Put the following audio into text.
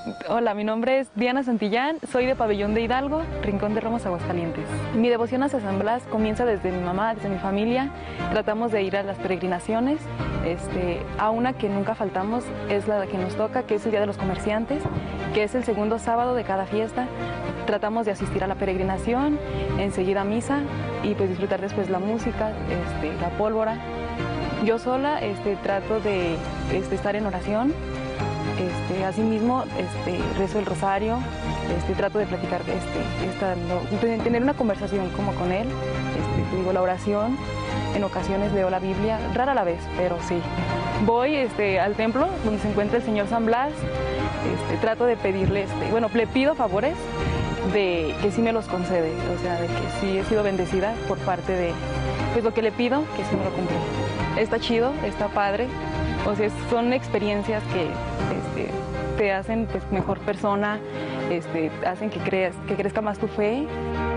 Hola, mi nombre es Diana Santillán, soy de Pabellón de Hidalgo, Rincón de Romos, Aguascalientes. Mi devoción hacia San Blas comienza desde mi mamá, desde mi familia. Tratamos de ir a las peregrinaciones. A una que nunca faltamos es la que nos toca, que es el Día de los Comerciantes, que es el segundo sábado de cada fiesta. Tratamos de asistir a la peregrinación, enseguida a misa y pues disfrutar después la música, la pólvora. Yo sola trato de estar en oración. Asimismo, rezo el rosario, trato de platicar, tener una conversación como con él, digo la oración, en ocasiones leo la Biblia, rara la vez, pero sí. Voy al templo donde se encuentra el Señor San Blas, trato de pedirle, le pido favores de que sí me los concede, o sea, de que sí he sido bendecida por parte de, pues lo que le pido, que sí me lo cumple. Está chido, está padre. O sea, son experiencias que te hacen pues, mejor persona, hacen que crezca más tu fe